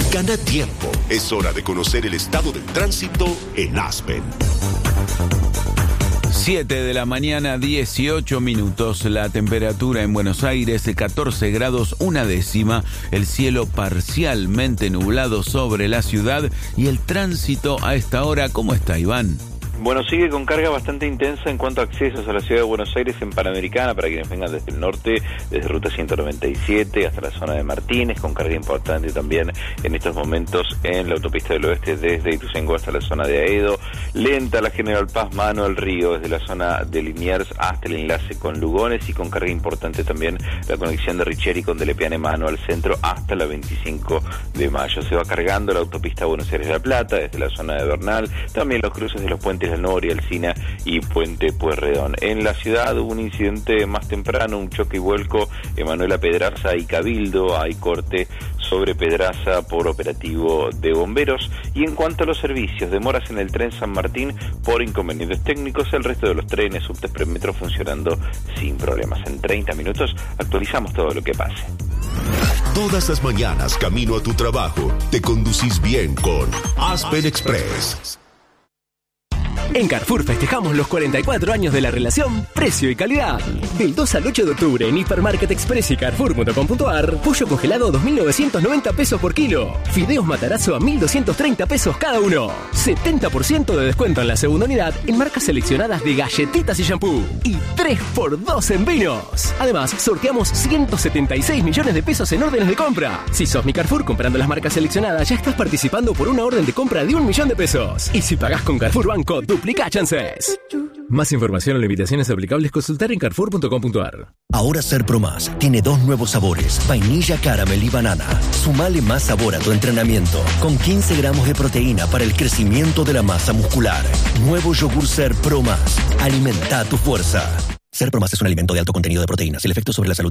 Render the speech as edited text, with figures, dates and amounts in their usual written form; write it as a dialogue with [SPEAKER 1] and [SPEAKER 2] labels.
[SPEAKER 1] Gana tiempo. Es hora de conocer el estado del tránsito en Aspen.
[SPEAKER 2] 7 de la mañana, 18 minutos. La temperatura en Buenos Aires, 14 grados, una décima. El cielo parcialmente nublado sobre la ciudad. Y el tránsito a esta hora, ¿cómo está, Iván?
[SPEAKER 3] Bueno, sigue con carga bastante intensa en cuanto a accesos a la ciudad de Buenos Aires en Panamericana, para quienes vengan desde el norte, desde Ruta 197 hasta la zona de Martínez, con carga importante también en estos momentos en la autopista del oeste desde Ituzaingó hasta la zona de Aedo. Lenta la General Paz, Mano al Río, desde la zona de Liniers hasta el enlace con Lugones, y con carga importante también la conexión de Richeri con Delepiane, Mano al centro hasta la 25 de mayo. Se va cargando la autopista Buenos Aires-La Plata desde la zona de Bernal, también los cruces de los puentes del Noria, Alsina y Puente Pueyrredón. En la ciudad hubo un incidente más temprano, un choque y vuelco en Manuela Pedraza y Cabildo. Hay corte sobre Pedraza por operativo de bomberos. Y en cuanto a los servicios, demoras en el tren San Martín por inconvenientes técnicos. El resto de los trenes, subtes, premetro funcionando sin problemas. En 30 minutos actualizamos todo lo que pase.
[SPEAKER 1] Todas las mañanas, camino a tu trabajo, te conducís bien con Aspen Express.
[SPEAKER 4] En Carrefour festejamos los 44 años de la relación precio y calidad. Del 2 al 8 de octubre en Hipermarket Express y Carrefour.com.ar, pollo congelado 2.990 pesos por kilo. Fideos Matarazzo a 1.230 pesos cada uno. 70% de descuento en la segunda unidad en marcas seleccionadas de galletitas y shampoo. Y 3x2 en vinos. Además, sorteamos 176 millones de pesos en órdenes de compra. Si sos mi Carrefour comprando las marcas seleccionadas, ya estás participando por una orden de compra de 1 millón de pesos. Y si pagás con Carrefour Banco, duplica chances. Más información o limitaciones aplicables, consultar en Carrefour.com.ar.
[SPEAKER 5] Ahora Ser Pro Más tiene 2 nuevos sabores, vainilla, caramel y banana. Sumale más sabor a tu entrenamiento, con 15 gramos de proteína para el crecimiento de la masa muscular. Nuevo yogur Ser Pro Más. Alimenta tu fuerza. Ser Pro Más es un alimento de alto contenido de proteínas. El efecto sobre la salud